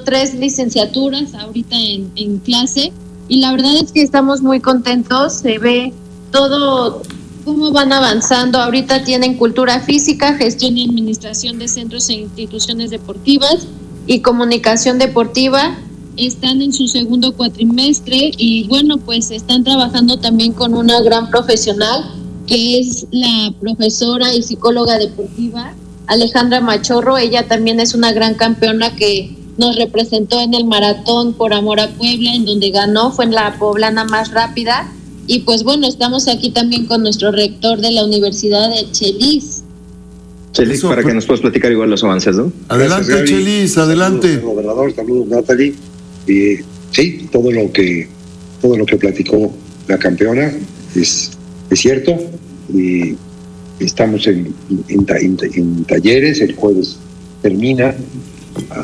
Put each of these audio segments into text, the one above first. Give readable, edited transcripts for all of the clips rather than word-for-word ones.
3 licenciaturas ahorita en clase, y la verdad es que estamos muy contentos. Se ve todo cómo van avanzando. Ahorita tienen cultura física, gestión y administración de centros e instituciones deportivas y comunicación deportiva. Están en su segundo cuatrimestre y bueno, pues están trabajando también con una gran profesional que es la profesora y psicóloga deportiva Alejandra Machorro. Ella también es una gran campeona que nos representó en el maratón Por Amor a Puebla, en donde ganó, fue en la poblana más rápida. Y pues bueno, estamos aquí también con nuestro rector de la Universidad de Chelis. Chelis, para que nos puedas platicar igual los avances, ¿no? Adelante, gracias, Chelis, adelante. Saludos, gobernador, saludos, Natalie. Sí, todo lo que platicó la campeona es cierto. Estamos en talleres. El jueves termina. A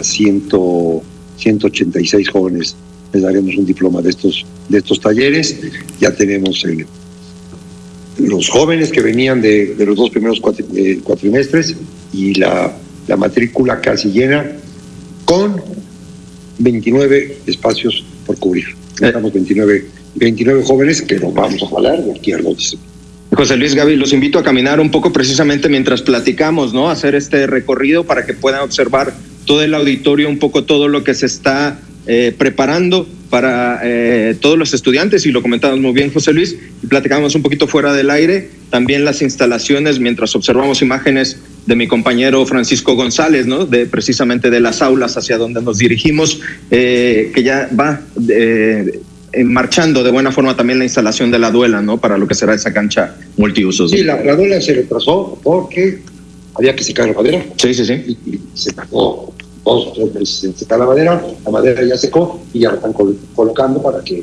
186 jóvenes les daremos un diploma de estos talleres. Ya tenemos los jóvenes que venían de los 2 primeros cuatrimestres y la matrícula casi llena, con 29 espacios por cubrir. Estamos 29 jóvenes que nos vamos a jalar de aquí a los... José Luis, Gaby, los invito a caminar un poco precisamente mientras platicamos, ¿no? Hacer este recorrido para que puedan observar todo el auditorio, un poco todo lo que se está preparando para todos los estudiantes, y lo comentabas muy bien, José Luis, y platicamos un poquito fuera del aire, también las instalaciones, mientras observamos imágenes de mi compañero Francisco González, ¿no? Precisamente de las aulas hacia donde nos dirigimos, que ya va marchando de buena forma también la instalación de la duela, ¿no? Para lo que será esa cancha multiusos. Sí, la duela se retrasó porque había que secar la madera. Sí. Y se tardó 2 o 3 meses en secar la madera ya secó y ya la están colocando para que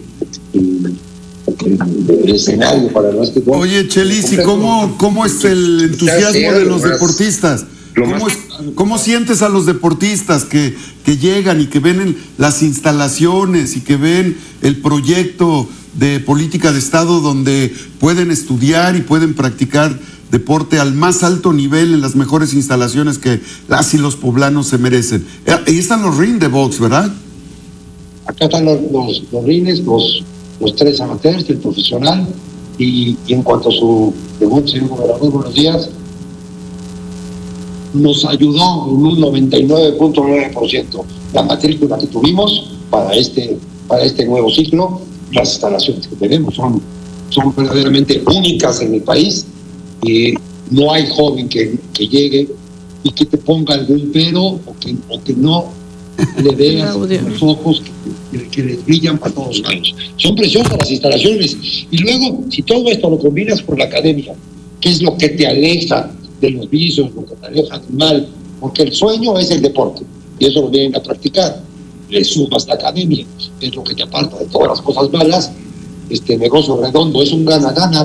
el escenario para el básquetbol. Oye, Chelis, ¿y cómo es el entusiasmo de los deportistas? ¿Cómo sientes a los deportistas que llegan y que ven las instalaciones y que ven el proyecto de política de Estado donde pueden estudiar y pueden practicar deporte al más alto nivel en las mejores instalaciones que las y los poblanos se merecen? Ahí están los rings de box, ¿verdad? Acá están los rines, los 3 amateurs, el profesional, y en cuanto a su debut, señor gobernador, buenos días, nos ayudó en un 99.9% la matrícula que tuvimos para este nuevo ciclo. Las instalaciones que tenemos son verdaderamente únicas en el país. No hay joven que llegue y que te ponga algún pero o que no le veas los ojos que les brillan para todos lados. Son preciosas las instalaciones. Y luego, si todo esto lo combinas con la academia, que es lo que te aleja de los vicios, lo que te aleja del mal, porque el sueño es el deporte, y eso lo vienen a practicar. Le sumas la academia, es lo que te aparta de todas las cosas malas. Este negocio redondo es un gana-gana.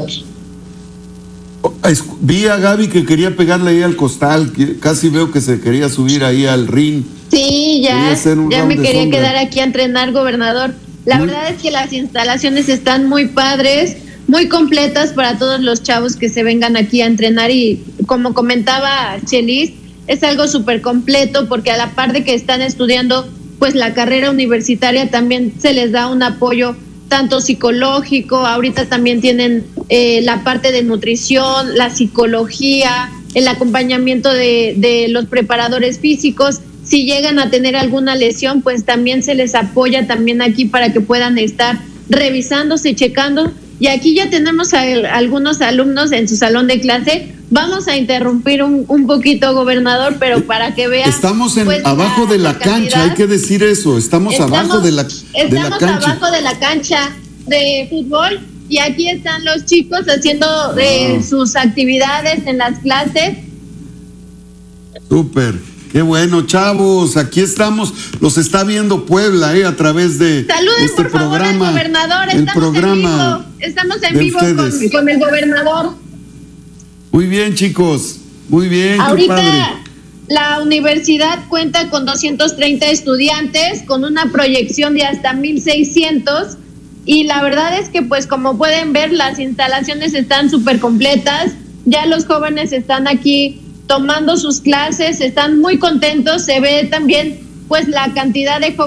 Vi a Gaby que quería pegarle ahí al costal, que casi veo que se quería subir ahí al ring. Sí, ya me quería quedar aquí a entrenar, gobernador. La verdad es que las instalaciones están muy padres, muy completas para todos los chavos que se vengan aquí a entrenar, y como comentaba Chelis, es algo súper completo porque a la par de que están estudiando pues la carrera universitaria, también se les da un apoyo tanto psicológico. Ahorita también tienen la parte de nutrición, la psicología, el acompañamiento de los preparadores físicos. Si llegan a tener alguna lesión, pues también se les apoya también aquí para que puedan estar revisándose, checando. Y aquí ya tenemos a algunos alumnos en su salón de clase. Vamos a interrumpir un poquito, gobernador, pero para que vean. Estamos abajo de la cancha, hay que decir eso. Estamos abajo de la cancha. Estamos abajo de la cancha de fútbol, y aquí están los chicos haciendo sus actividades en las clases. Súper. Qué bueno, chavos, aquí estamos, los está viendo Puebla, a través de Saluden, este por favor, programa, al gobernador. Estamos en vivo con el gobernador. Muy bien, chicos, muy bien. Ahorita qué padre. La universidad cuenta con 230 estudiantes, con una proyección de hasta 1,600, y la verdad es que pues como pueden ver, las instalaciones están súper completas. Ya los jóvenes están aquí tomando sus clases, están muy contentos. Se ve también pues la cantidad de jóvenes